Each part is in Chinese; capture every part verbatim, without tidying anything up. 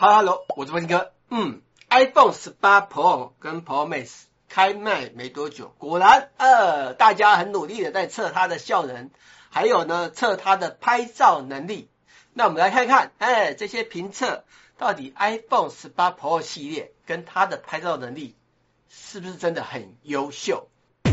Hello， 我是文哥。嗯 ，iPhone 十八 Pro 跟 Pro Max 开卖没多久，果然呃，大家很努力的在测它的效能，还有呢测它的拍照能力。那我们来看看，哎，这些评测到底 iPhone 十八 Pro 系列跟它的拍照能力是不是真的很优秀？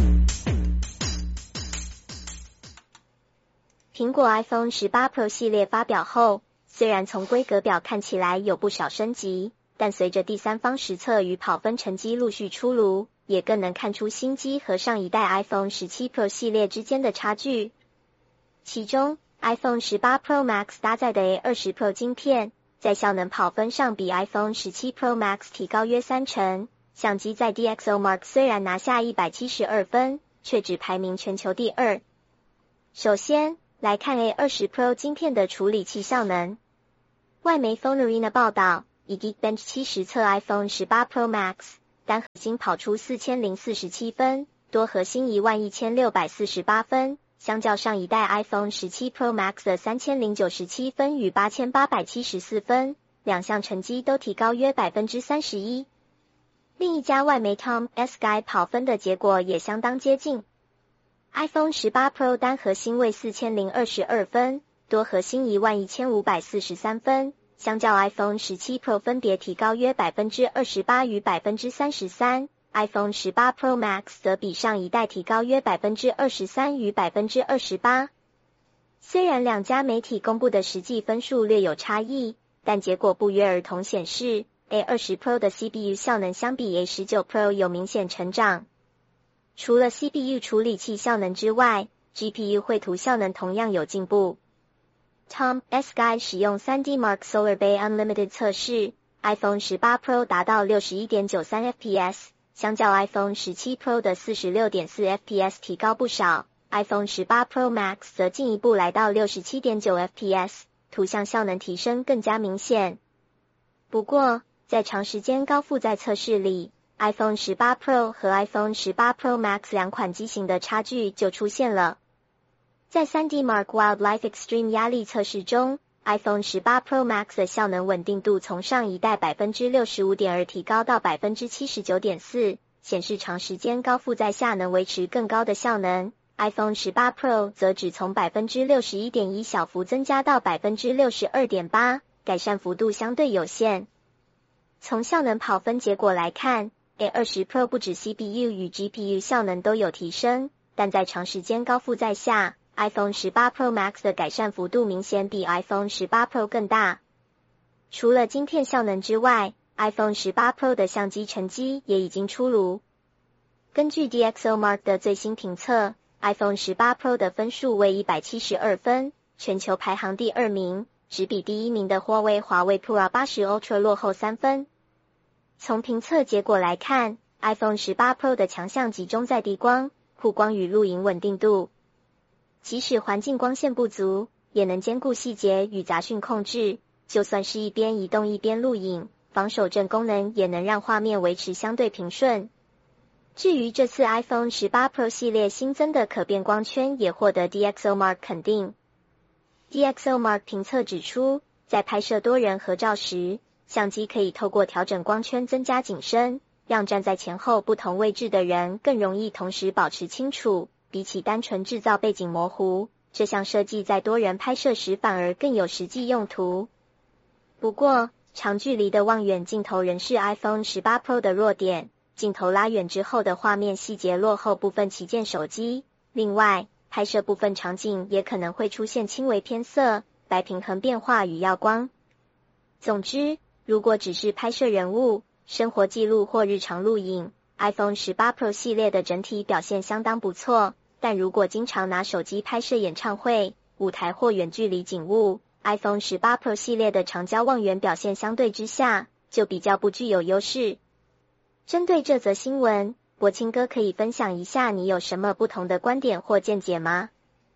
苹果 iPhone 十八 Pro 系列发表后，虽然从规格表看起来有不少升级，但随着第三方实测与跑分成绩陆续出炉，也更能看出新机和上一代 iPhone 十七 Pro 系列之间的差距。其中 iPhone 十八 Pro Max 搭载的 A 二十 Pro 晶片，在效能跑分上比 iPhone 十七 Pro Max 提高约三成，相机在 D X O Mark 虽然拿下一百七十二分，却只排名全球第二。首先来看 A 二十 Pro 晶片的处理器效能。外媒 Phone-Arena 报道，以 Geekbench 七实测 iPhone 十八 Pro Max， 单核心跑出四千零四十七分，多核心一万一千六百四十八分，相较上一代 iPhone 十七 Pro Max 的三千零九十七分与八千八百七十四分，两项成绩都提高约 百分之三十一。另一家外媒 Tom S Guide 跑分的结果也相当接近。iPhone 十八 Pro 单核心为四千零二十二分，多核心一万一千五百四十三分，相较 iPhone 十七 Pro 分别提高约 百分之二十八 与 百分之三十三， iPhone 十八 Pro Max 则比上一代提高约 百分之二十三 与 百分之二十八。虽然两家媒体公布的实际分数略有差异，但结果不约而同显示 A 二十 Pro 的 C P U 效能相比 A 十九 Pro 有明显成长。除了 C P U 处理器效能之外， G P U 绘图效能同样有进步。Tom S Guide 使用 三 D Mark Solar Bay Unlimited 测试， iPhone 十八 Pro 达到 六十一点九三 F P S， 相较 iPhone 十七 Pro 的 四十六点四 F P S 提高不少， iPhone 十八 Pro Max 则进一步来到 六十七点九 F P S， 图像效能提升更加明显。不过，在长时间高负载测试里， iPhone 十八 Pro 和 iPhone 十八 Pro Max 两款机型的差距就出现了。在 三 D Mark Wildlife Extreme 压力测试中， iPhone 十八 Pro Max 的效能稳定度从上一代 百分之六十五点二 提高到 百分之七十九点四， 显示长时间高负载下能维持更高的效能。 iPhone 十八 Pro 则只从 百分之六十一点一 小幅增加到 百分之六十二点八， 改善幅度相对有限。从效能跑分结果来看， A 二十 Pro 不止 C P U 与 G P U 效能都有提升，但在长时间高负载下， iPhone 十八 Pro Max 的改善幅度明显比 iPhone 十八 Pro 更大。除了晶片效能之外， iPhone 十八 Pro 的相机成绩也已经出炉。根据 D X O Mark 的最新评测， iPhone 十八 Pro 的分数为一百七十二分，全球排行第二名，只比第一名的华为华为 Pro 八十 Ultra 落后三分。从评测结果来看， iPhone 十八 Pro 的强项集中在低光、曝光与录影稳定度。即使环境光线不足，也能兼顾细节与杂讯控制，就算是一边移动一边录影，防手震功能也能让画面维持相对平顺。至于这次 iPhone 十八 Pro 系列新增的可变光圈也获得 D X O Mark 肯定。D X O Mark 评测指出，在拍摄多人合照时，相机可以透过调整光圈增加景深，让站在前后不同位置的人更容易同时保持清楚，比起单纯制造背景模糊，这项设计在多人拍摄时反而更有实际用途。不过，长距离的望远镜头仍是 iPhone 十八 Pro 的弱点，镜头拉远之后的画面细节落后部分旗舰手机。另外，拍摄部分场景也可能会出现轻微偏色、白平衡变化与耀光。总之，如果只是拍摄人物、生活记录或日常录影， iPhone 十八 Pro 系列的整体表现相当不错，但如果经常拿手机拍摄演唱会、舞台或远距离景物， iPhone 十八 Pro 系列的长焦望远表现相对之下就比较不具有优势。针对这则新闻，博清哥可以分享一下你有什么不同的观点或见解吗？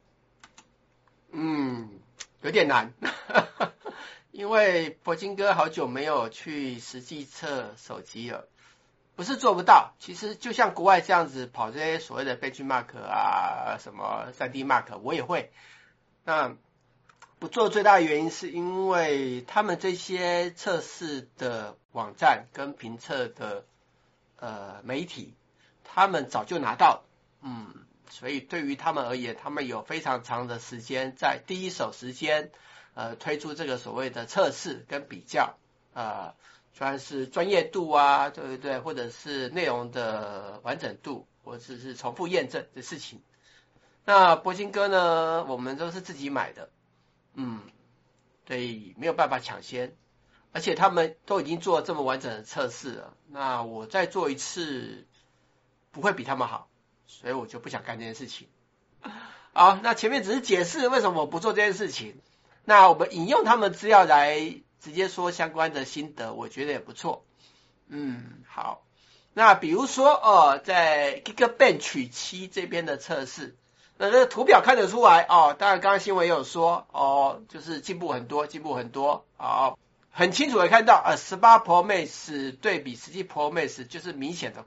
嗯，有点难因为博清哥好久没有去实际测手机了。不是做不到，其实就像国外这样子跑这些所谓的 benchmark 啊，什么 三 D Mark 我也会。那不做最大的原因是因为他们这些测试的网站跟评测的呃媒体，他们早就拿到了，嗯，所以对于他们而言，他们有非常长的时间在第一手时间呃推出这个所谓的测试跟比较，呃，算是专业度啊，对不对？或者是内容的完整度，或者是重复验证的事情。那铂金哥呢，我们都是自己买的，嗯，对，没有办法抢先，而且他们都已经做了这么完整的测试了，那我再做一次不会比他们好，所以我就不想干这件事情。好，那前面只是解释为什么我不做这件事情，那我们引用他们资料来直接说相关的心得，我觉得也不错。嗯，好，那比如说哦，在 Geekbench 七这边的测试，那这个图表看得出来哦，当然刚刚新闻也有说哦，就是进步很多，进步很多哦，很清楚的看到啊，十八 Pro Max 对比十七 Pro Max 就是明显的